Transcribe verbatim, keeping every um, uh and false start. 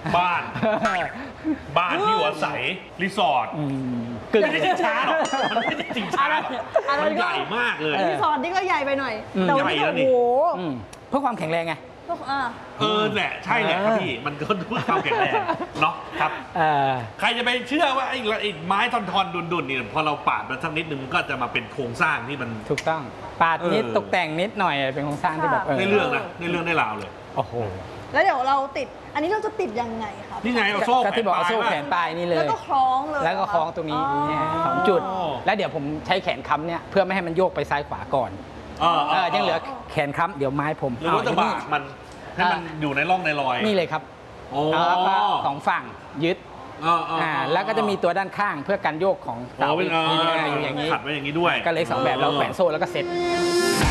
บ้านบ้านที่อยู่อาศัยรีสอร์ทกึ่งไม่ได้ช้าหรอกมันไม่ได้จริงช้ามันใหญ่มากเลยรีสอร์ทนี่ก็ใหญ่ไปหน่อยแต่วันนี้โอ้โหเพื่อความแข็งแรงไงเออแหละใช่แหละครับพี่มันก็เพื่อความแข็งแรงเนาะครับใครจะไปเชื่อว่าไอ้ไอ้ไม้ทอนๆดุนๆนี่พอเราปาดมันสักนิดนึงก็จะมาเป็นโครงสร้างที่มันถูกต้องปาดนิดตกแต่งนิดหน่อยเป็นโครงสร้างที่แบบได้เรื่องนะได้เรื่องได้ราวเลยโอ้โหแล้วเดี๋ยวเราติดอันนี้เราจะติดยังไงครับนี่ไงเอาโซ่แขนปลายโซ่แขนปลายนี่เลยแล้วก็คล้องเลยแล้วก็คล้องตรงนี้เนี่ยสองจุดแล้วเดี๋ยวผมใช้แขนค้ำเนี่ยเพื่อไม่ให้มันโยกไปซ้ายขวาก่อนเออยังเหลือแขนค้ำเดี๋ยวไม้ผมหรือว่าจะบากมันให้มันอยู่ในร่องในรอยนี่เลยครับแล้วก็สองฝั่งยึดอ่าแล้วก็จะมีตัวด้านข้างเพื่อการโยกของเสาอยู่อย่างนี้ขัดไว้อย่างนี้ด้วยก็เลยสองแบบเราแขวนโซ่แล้วก็เซ็ต